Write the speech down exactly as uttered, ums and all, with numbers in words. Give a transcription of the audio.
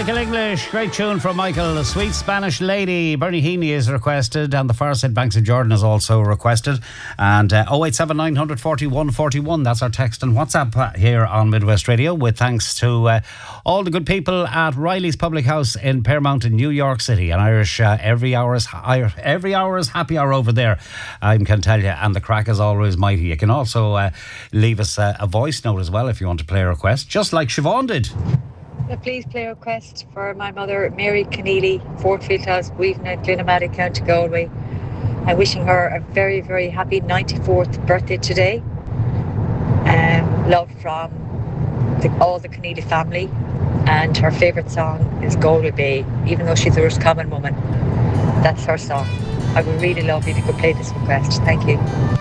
Michael English, great tune from Michael. The Sweet Spanish Lady. Bernie Heaney is requested, and the Far Side Banks of Jordan is also requested. And uh, oh eight seven nine four one four one, that's our text and WhatsApp here on Midwest Radio, with thanks to uh, all the good people at Riley's Public House in Paramount in New York City. An Irish uh, every hour is every hour is happy hour over there, I can tell you, and the crack is always mighty. You can also uh, leave us uh, a voice note as well if you want to play a request, just like Siobhan did. Please play a request for my mother, Mary Keneally, Fortfield House, Weavenagh, Glenamaddy, County Galway. I'm wishing her a very, very happy ninety-fourth birthday today. Um, love from the, all the Keneally family. And her favourite song is Galway Bay, even though she's a Roscommon woman. That's her song. I would really love if you could play this request. Thank you.